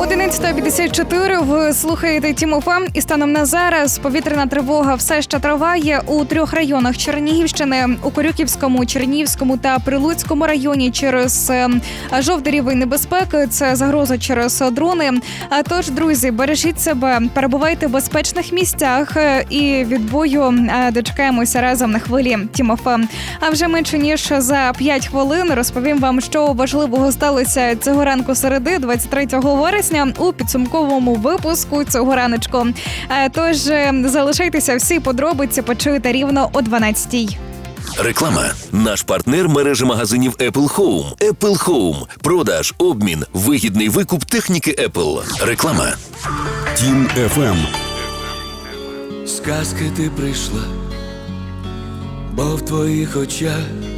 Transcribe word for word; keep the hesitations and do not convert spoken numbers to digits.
одинадцята п'ятдесят чотири, ви слухаєте Тім ФМ, і станом на зараз повітряна тривога все ще триває у трьох районах Чернігівщини, у Корюківському, Чернігівському та Прилуцькому районі через жовтий рівень небезпеки, це загроза через дрони. Тож, друзі, бережіть себе, перебувайте в безпечних місцях і від бою дочекаємося разом на хвилі Тім ФМ. А вже менше ніж за п'ять хвилин розповім вам, що важливого сталося цього ранку середи, двадцять третього вересня, у підсумковому випуску цього раночку. Тож залишайтеся, всі подробиці почуєте рівно о дванадцятій. Реклама. Наш партнер – мережа магазинів Apple Home. Apple Home. Продаж, обмін, вигідний викуп техніки Apple. Реклама. Тім ФМ. З казки ти прийшла, бо в твоїх очах